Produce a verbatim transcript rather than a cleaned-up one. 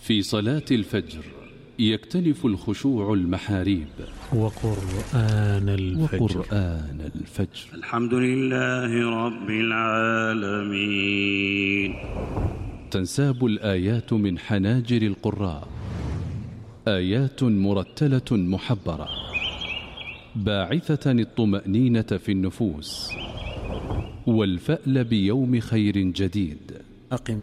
في صلاة الفجر يكتنف الخشوع المحاريب. وقرآن الفجر, وقرآن الفجر. الحمد لله رب العالمين. تنساب الآيات من حناجر القراء، آيات مرتلة محبرة باعثة الطمأنينة في النفوس والفأل بيوم خير جديد. أقم